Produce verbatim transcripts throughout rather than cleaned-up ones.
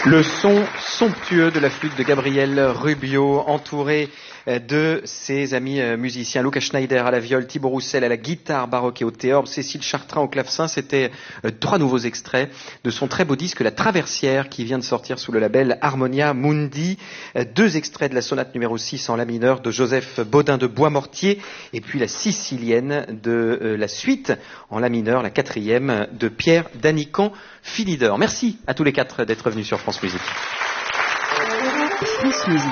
Le son somptueux de la flûte de Gabriel Rubio, entouré de ses amis musiciens, Lucas Schneider à la viole, Thibaut Roussel à la guitare baroque et au théorbe, Cécile Chartrain au clavecin. C'était trois nouveaux extraits de son très beau disque La Traversière, qui vient de sortir sous le label Harmonia Mundi. Deux extraits de la sonate numéro six en la mineur de Joseph Baudin de Boismortier, et puis la sicilienne de la suite en la mineur, la quatrième de Pierre Danican Philidor. Merci à tous les quatre d'être venus sur France Musique. France Musique.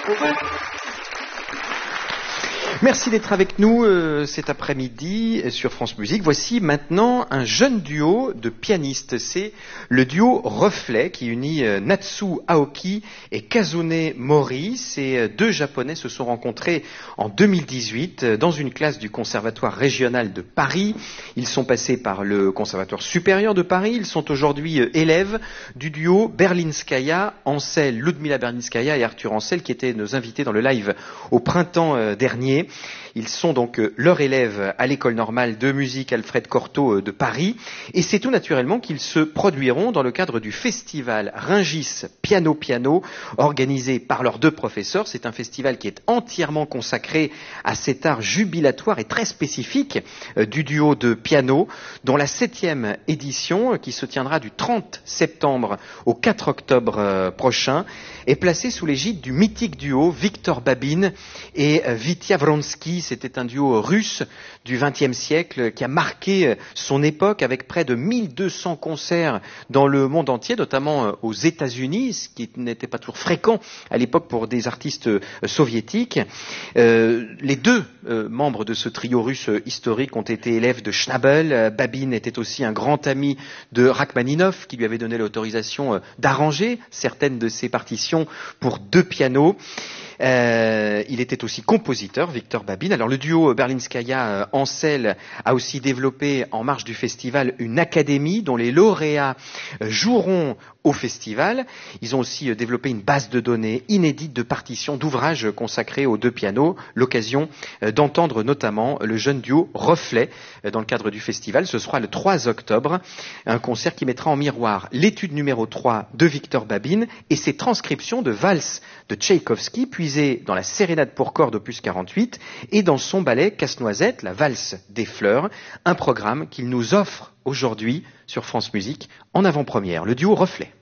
Merci d'être avec nous euh, cet après-midi sur France Musique. Voici maintenant un jeune duo de pianistes. C'est le duo Reflet qui unit euh, Natsu Aoki et Kazune Mori. Ces euh, deux Japonais se sont rencontrés en deux mille dix-huit euh, dans une classe du Conservatoire régional de Paris. Ils sont passés par le Conservatoire supérieur de Paris. Ils sont aujourd'hui euh, élèves du duo Berlinskaya, Ansel, Ludmila Berlinskaya et Arthur Ansel, qui étaient nos invités dans le live au printemps euh, dernier. Ils sont donc euh, leurs élèves à l'école normale de musique Alfred Cortot euh, de Paris, et c'est tout naturellement qu'ils se produiront dans le cadre du festival Rungis Piano Piano, organisé par leurs deux professeurs. C'est un festival qui est entièrement consacré à cet art jubilatoire et très spécifique euh, du duo de piano, dont la septième édition, euh, qui se tiendra du trente septembre au quatre octobre euh, prochain, est placée sous l'égide du mythique duo Victor Babin et euh, Vitya Vronsky. C'était un duo russe du vingtième siècle qui a marqué son époque avec près de mille deux cents concerts dans le monde entier, notamment aux États-Unis, ce qui n'était pas toujours fréquent à l'époque pour des artistes soviétiques. Euh, les deux euh, membres de ce trio russe historique ont été élèves de Schnabel. Babin était aussi un grand ami de Rachmaninov, qui lui avait donné l'autorisation d'arranger certaines de ses partitions pour deux pianos. Euh, il était aussi compositeur, Victor Babin. Alors le duo Berlinskaya-Ansel euh, a aussi développé en marge du festival une académie dont les lauréats euh, joueront au festival. Ils ont aussi euh, développé une base de données inédite de partitions d'ouvrages consacrés aux deux pianos. L'occasion euh, d'entendre notamment le jeune duo Reflet euh, dans le cadre du festival. Ce sera le trois octobre, un concert qui mettra en miroir l'étude numéro trois de Victor Babin et ses transcriptions de valses de Tchaïkovski, puis dans la sérénade pour cordes opus quarante-huit et dans son ballet Casse-Noisette, la valse des fleurs, un programme qu'il nous offre aujourd'hui sur France Musique en avant-première, le duo Reflet.